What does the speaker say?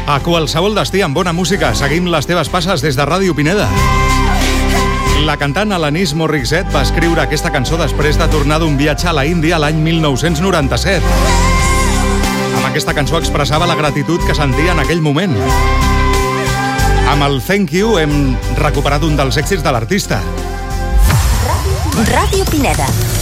A qualsevol destí amb bona música, seguim les teves passes des de Ràdio Pineda. La cantant Alanis Morissette va escriure aquesta cançó després de tornar d'un viatge a la Índia l'any 1997. Amb aquesta cançó expressava la gratitud que sentia en aquell moment. Amb el Thank You hem recuperat un dels èxits de l'artista. Ràdio Pineda.